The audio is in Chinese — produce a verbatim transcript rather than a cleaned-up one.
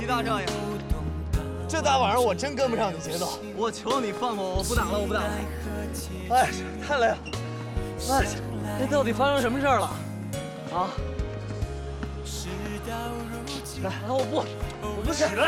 大仗呀！ 这大晚上我真跟不上你节奏。 我求你放过我，我不打了，我不打了。 哎，太累了。哎， 这到底发生什么事儿了？啊！ 来，我不，我不起来。